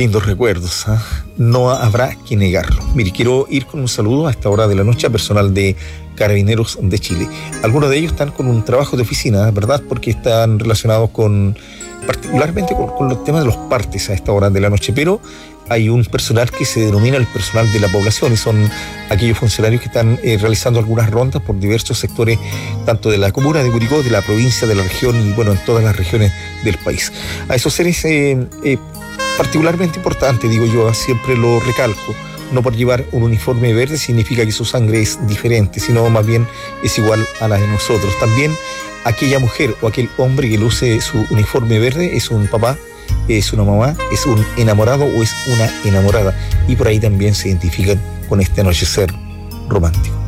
lindos recuerdos, ¿eh? No habrá que negarlo. Mire, quiero ir con un saludo a esta hora de la noche a personal de Carabineros de Chile. Algunos de ellos están con un trabajo de oficina, ¿verdad? Porque están relacionados particularmente con los temas de los partes a esta hora de la noche, pero hay un personal que se denomina el personal de la población y son aquellos funcionarios que están realizando algunas rondas por diversos sectores, tanto de la comuna de Curicó, de la provincia, de la región y bueno, en todas las regiones del país. A esos seres particularmente importante, digo yo, siempre lo recalco, no por llevar un uniforme verde significa que su sangre es diferente, sino más bien es igual a la de nosotros. También aquella mujer o aquel hombre que luce su uniforme verde es un papá, es una mamá, es un enamorado o es una enamorada, y por ahí también se identifican con este anochecer romántico.